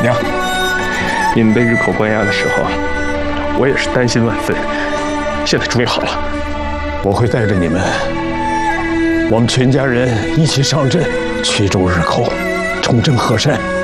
娘，你们被日寇关押的时候，我也是担心万分。现在终于好了， 我会带着你们，我们全家人一起上阵，驱逐日寇，重振河山。